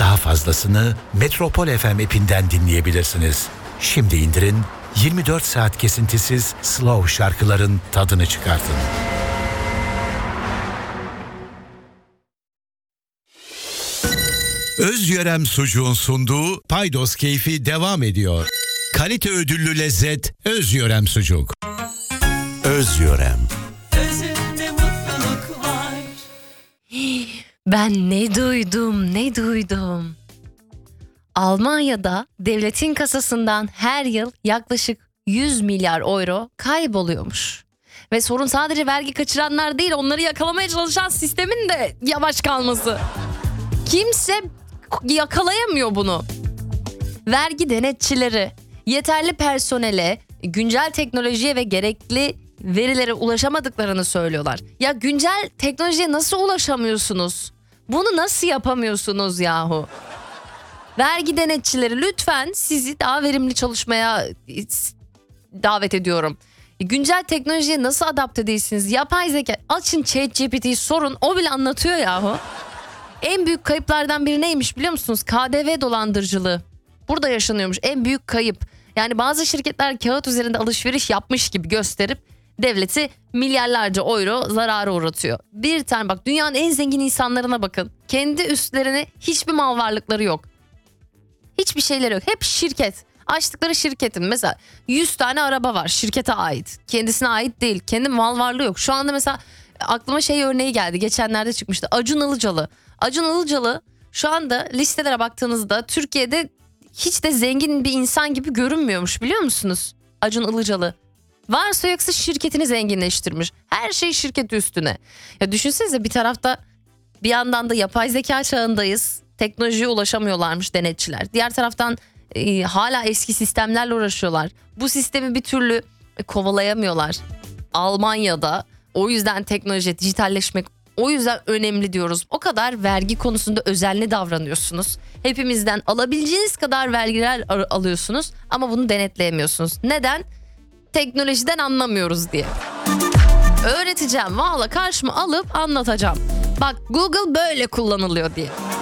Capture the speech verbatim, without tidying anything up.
Daha fazlasını Metropol F M app'inden dinleyebilirsiniz. Şimdi indirin, yirmi dört saat kesintisiz slow şarkıların tadını çıkartın. Özyörem Sucuğun sunduğu Paydos Keyfi devam ediyor. Kalite ödüllü lezzet Özyörem Sucuk. Özyörem. Özünde mutluluk var. Ben ne duydum, ne duydum. Almanya'da devletin kasasından her yıl yaklaşık yüz milyar euro kayboluyormuş. Ve sorun sadece vergi kaçıranlar değil, onları yakalamaya çalışan sistemin de yavaş kalması. Kimse yakalayamıyor bunu. Vergi denetçileri yeterli personele, güncel teknolojiye ve gerekli verilere ulaşamadıklarını söylüyorlar. Ya güncel teknolojiye nasıl ulaşamıyorsunuz? Bunu nasıl yapamıyorsunuz yahu? Vergi denetçileri, lütfen sizi daha verimli çalışmaya davet ediyorum. Güncel teknolojiye nasıl adapte değilsiniz? Yapay zeka, açın ChatGPT'yi sorun, o bile anlatıyor yahu. En büyük kayıplardan biri neymiş biliyor musunuz? K D V dolandırıcılığı. Burada yaşanıyormuş en büyük kayıp. Yani bazı şirketler kağıt üzerinde alışveriş yapmış gibi gösterip devleti milyarlarca euro zarara uğratıyor. Bir tane bak, dünyanın en zengin insanlarına bakın. Kendi üstlerine hiçbir mal varlıkları yok. Hiçbir şeyleri yok. Hep şirket. Açtıkları şirketin mesela yüz tane araba var, şirkete ait. Kendisine ait değil. Kendi mal varlığı yok. Şu anda mesela aklıma şey örneği geldi. Geçenlerde çıkmıştı. Acun Ilıcalı. Acun Ilıcalı şu anda listelere baktığınızda Türkiye'de hiç de zengin bir insan gibi görünmüyormuş, biliyor musunuz? Acun Ilıcalı. Varsa yoksa şirketini zenginleştirmiş. Her şey şirket üstüne. Ya düşünsenize, bir tarafta bir yandan da yapay zeka çağındayız. Teknolojiye ulaşamıyorlarmış denetçiler. Diğer taraftan e, hala eski sistemlerle uğraşıyorlar. Bu sistemi bir türlü e, kovalayamıyorlar. Almanya'da o yüzden teknoloji, dijitalleşmek o yüzden önemli diyoruz. O kadar vergi konusunda özenli davranıyorsunuz. Hepimizden alabileceğiniz kadar vergiler alıyorsunuz ama bunu denetleyemiyorsunuz. Neden? Teknolojiden anlamıyoruz diye. Öğreteceğim, valla karşıma alıp anlatacağım. Bak, Google böyle kullanılıyor diye.